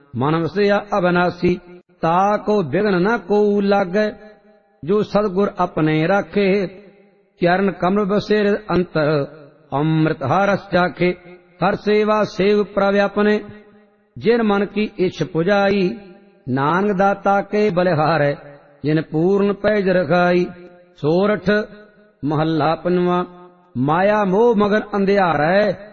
मन वसिया अविनाशी। ताको बिघ्न न को लागै, जो सतगुर अपने राखे। चरण कमल बसेर अंतर, अमृत हरस चाखे। हर सेवा सेव प्रभ अपने, जिन मन की इच्छ पुजाई। नानक दाता के बलिहारै, जिन पूर्ण पैज रखाई। सोरठ महला पंजवां। माया मोह मगन अंधियारै,